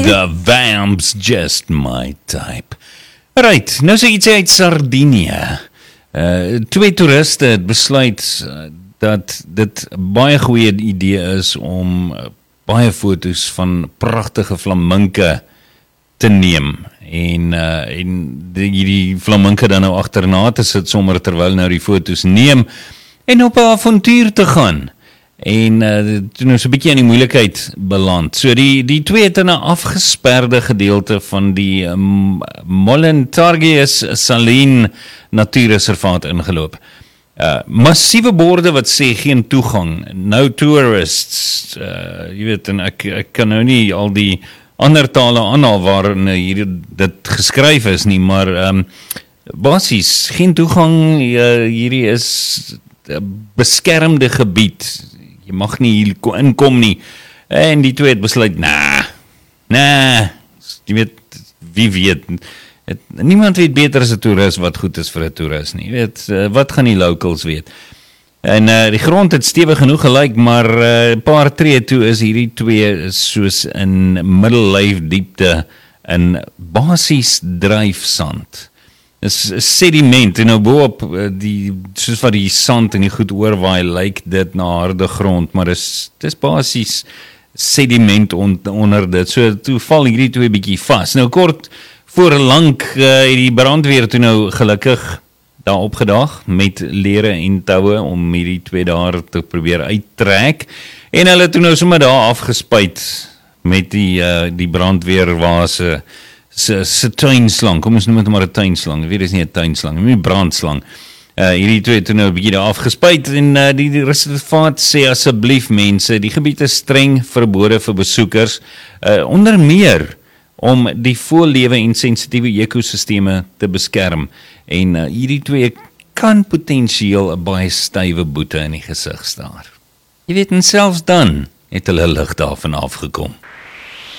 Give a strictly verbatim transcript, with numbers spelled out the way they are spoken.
The Vamps, just my type. Right, nou sê iets uit Sardinië. Uh, twee toeriste het besluit uh, dat dit baie goeie idee is om uh, baie foto's van pragtige flaminke te neem. En, uh, en die, die flaminke dan nou agterna te sit sommer terwyl nou die foto's neem en op 'n avontuur te gaan. En uh, toen is 'n bietjie in die moeilikheid beland. So die, die twee het in 'n afgesperde gedeelte van die um, Mollentargius Saline Natuurreservaat ingeloop. Uh, massiewe borde wat sê geen toegang, no tourists, uh, jy weet, en ek, ek kan nou nie al die ander tale aanhaal waarin hier dit geskryf is nie, maar um, basies, geen toegang, uh, hierdie is beskermde gebied, jy mag nie hier inkom nie, en die twee het besluit, nah, nah, jy weet, wie weet, het, niemand weet beter as 'n toerist wat goed is vir 'n toerist nie, jy weet, uh, wat gaan die locals weet, en uh, die grond het stewig genoeg gelyk, maar 'n uh, paar tree toe is hierdie twee soos in middellyf diepte in basies dryfsand. Dis sediment en nou boop die soos wat die sand en die goed oorwaai lyk dit na harde grond, maar dis dis basies sediment on, onder dit. So toe val hierdie twee bietjie vas. Nou kort voor lank uh, die brandweer toe nou gelukkig daar opgedaag met lere en toue om hierdie twee daar te probeer uittrek. En hulle toe nou sommer daar afgespuit met die uh, die brandweerwase se se tuinslang. Kom ons noem dit maar 'n tuinslang. Ek weet dis nie 'n tuinslang, nie 'n brandslang. Uh, hierdie twee het nou 'n bietjie daar afgespuit en uh, die, die reservaat sê asseblief mense, die gebied is streng verbode vir besoekers, uh, onder meer om die voorlewe en sensitiewe ekosisteme te beskerm. En uh, hierdie twee kan potensieel 'n baie stywe boete in die gesig staar. Jy weet, en selfs dan het hulle lig daarvan afgekom.